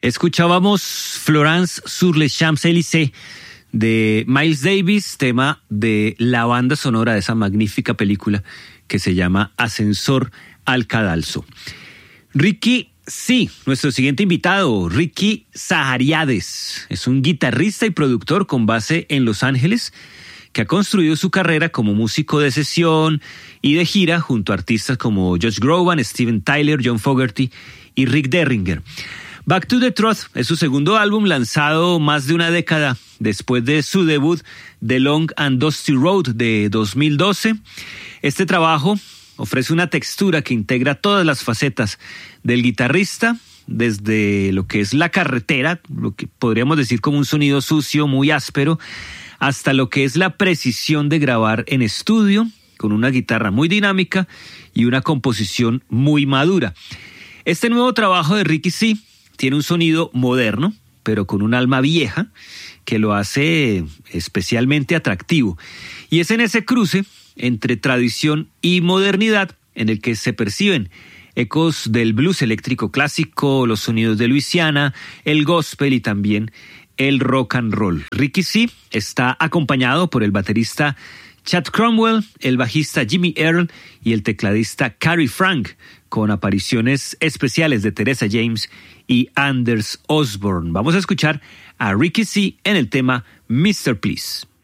Escuchábamos Florence sur les Champs-Élysées de Miles Davis, tema de la banda sonora de esa magnífica película que se llama Ascensor al Cadalso. Ricky C, nuestro siguiente invitado, Ricky Zahariades, es un guitarrista y productor con base en Los Ángeles que ha construido su carrera como músico de sesión y de gira junto a artistas como Josh Groban, Steven Tyler, John Fogerty y Rick Derringer. Back to the Truth es su segundo álbum lanzado más de una década después de su debut The Long and Dusty Road de 2012. Este trabajo ofrece una textura que integra todas las facetas del guitarrista, desde lo que es la carretera, lo que podríamos decir como un sonido sucio, muy áspero, hasta lo que es la precisión de grabar en estudio, con una guitarra muy dinámica y una composición muy madura. Este nuevo trabajo de Ricky C tiene un sonido moderno, pero con un alma vieja, que lo hace especialmente atractivo. Y es en ese cruce entre tradición y modernidad en el que se perciben ecos del blues eléctrico clásico, los sonidos de Luisiana, el gospel y también el rock and roll. Ricky C está acompañado por el baterista Chad Cromwell, el bajista Jimmy Earl y el tecladista Carrie Frank, con apariciones especiales de Teresa James y Anders Osborne. Vamos a escuchar a Ricky C en el tema Mr. Please.